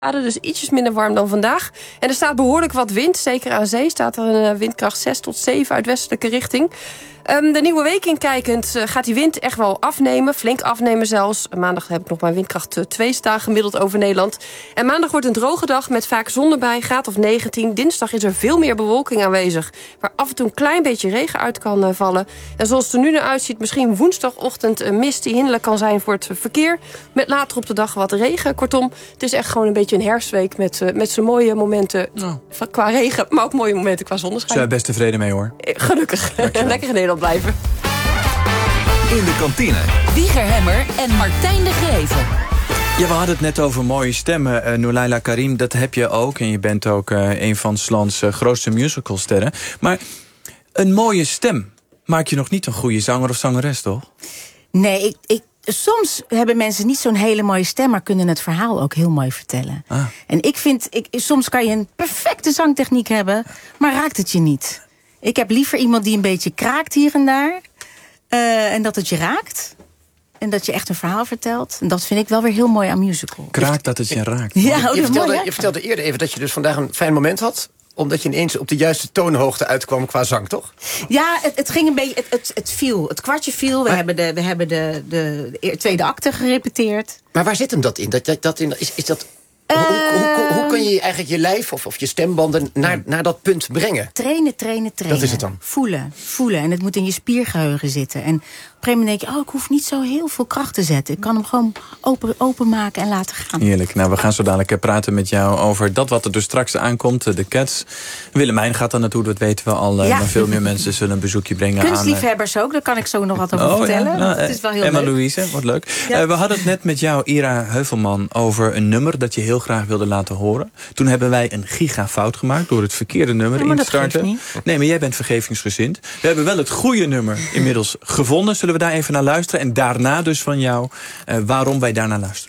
Dus ietsjes minder warm dan vandaag. En er staat behoorlijk wat wind. Zeker aan zee staat er een windkracht 6 tot 7 uit westelijke richting. De nieuwe week inkijkend gaat die wind echt wel afnemen. Flink afnemen zelfs. Maandag heb ik nog maar windkracht 2 staan gemiddeld over Nederland. En maandag wordt een droge dag met vaak zon erbij. Graad of 19. Dinsdag is er veel meer bewolking aanwezig. Waar af en toe een klein beetje regen uit kan vallen. En zoals het er nu naar uitziet, misschien woensdagochtend een mist die hinderlijk kan zijn voor het verkeer. Met later op de dag wat regen. Kortom, het is echt gewoon een beetje een herfstweek met zijn mooie momenten qua regen. Maar ook mooie momenten qua zonneschijn. Zijn we best tevreden mee, hoor. Gelukkig. Lekker in Nederland blijven. In de kantine. Wieger Hemmer en Martijn de Greven. Ja, we hadden het net over mooie stemmen. Noulaila Karim, dat heb je ook. En je bent ook een van 's lands grootste musicalsterren. Maar een mooie stem maakt je nog niet een goede zanger of zangeres, toch? Nee, soms hebben mensen niet zo'n hele mooie stem, maar kunnen het verhaal ook heel mooi vertellen. En ik vind, soms kan je een perfecte zangtechniek hebben, maar raakt het je niet. Ik heb liever iemand die een beetje kraakt hier en daar. En dat het je raakt. En dat je echt een verhaal vertelt. En dat vind ik wel weer heel mooi aan musical. Kraakt dat het je raakt. Ja, je vertelde eerder even dat je dus vandaag een fijn moment had, omdat je ineens op de juiste toonhoogte uitkwam qua zang, toch? Ja, het ging een beetje. Het viel. Het kwartje viel. We hebben de tweede acte gerepeteerd. Maar waar zit hem dat in? Is dat... Hoe kun je eigenlijk je lijf of je stembanden naar dat punt brengen? Trainen. Dat is het dan? Voelen. En het moet in je spiergeheugen zitten. En op een gegeven moment denk je, ik hoef niet zo heel veel kracht te zetten. Ik kan hem gewoon openmaken en laten gaan. Heerlijk. Nou, we gaan zo dadelijk praten met jou over dat wat er dus straks aankomt. De Cats. Willemijn gaat dan naartoe, dat weten we al. Maar veel meer mensen zullen een bezoekje brengen. Kunstliefhebbers ook, daar kan ik zo nog wat over vertellen. Ja, het is wel heel Emma leuk. Louise, wat leuk. Ja. We hadden het net met jou, Ira Heuvelman, over een nummer dat je heel graag wilde laten horen. Toen hebben wij een gigafout gemaakt door het verkeerde nummer in te starten. Nee, maar jij bent vergevingsgezind. We hebben wel het goede nummer inmiddels gevonden. Zullen we daar even naar luisteren? En daarna dus van jou waarom wij daarnaar luisteren.